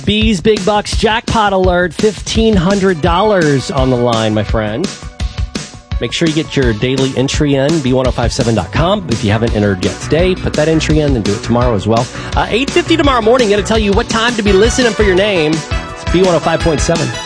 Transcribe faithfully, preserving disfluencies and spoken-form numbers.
B's Big Bucks jackpot alert, fifteen hundred dollars on the line, my friend. Make sure you get your daily entry in, b ten fifty-seven dot com. If you haven't entered yet today, put that entry in and do it tomorrow as well. Uh, eight fifty tomorrow morning, going to tell you what time to be listening for your name. It's B one oh five point seven.